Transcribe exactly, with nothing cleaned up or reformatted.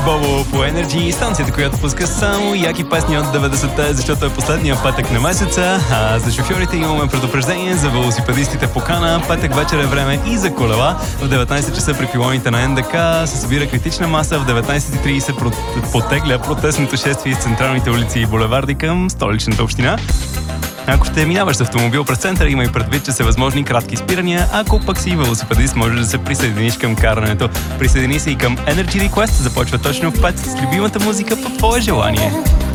Бобо по Energy, станцията, която пуска само яки песни от деветдесетте, защото е последния петък на месеца. А за шофьорите имаме предупреждение, за велосипедистите покана. Петък вечер е време и за колела. В деветнайсет часа при пилоните на Ен Де Ка се събира критична маса. В деветнайсет и трийсет потегля протестното шествие из централните улици и булеварди към столичната община. Ако ще минаваш с автомобил през центъра, има и предвид, че са възможни кратки спирания. Ако пък си велосипедист, можеш да се присъединиш към карането. Присъедини се и към Energy Request. Започва точно в пет с любимата музика по твое желание.